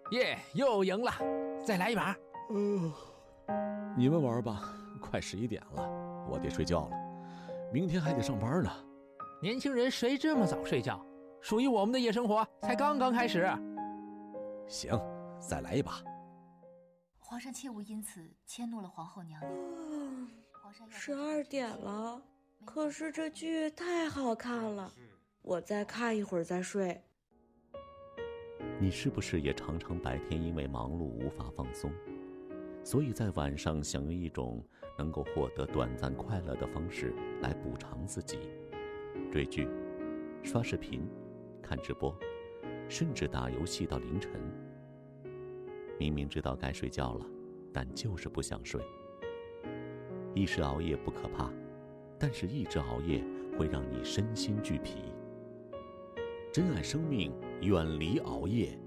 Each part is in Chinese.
耶，又赢了，再来一把。 你们玩吧，快11点了，我得睡觉了，明天还得上班呢。 年轻人谁这么早睡觉？属于我们的夜生活才刚刚开始。 行，再来一把。 皇上切勿因此迁怒了皇后娘娘。 12点了，可是这剧太好看了，我再看一会儿再睡。 你是不是也常常白天因为忙碌无法放松，所以在晚上想用一种能够获得短暂快乐的方式来补偿自己？追剧、刷视频、看直播，甚至打游戏到凌晨。明明知道该睡觉了，但就是不想睡。一时熬夜不可怕，但是一直熬夜会让你身心俱疲。珍爱生命，远离熬夜。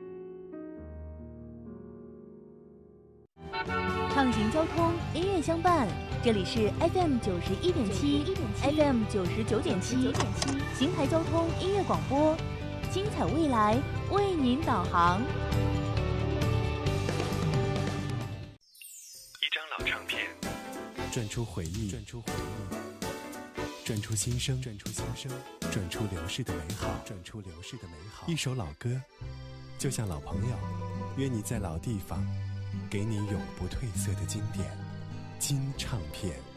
畅行交通，音乐相伴，这里是 FM 91.7 FM 99.7邢台交通音乐广播，精彩未来为您导航。 一张老唱片， 转出回忆，转出心声，转出流逝的美好，一首老歌，就像老朋友，约你在老地方，给你永不褪色的经典金唱片。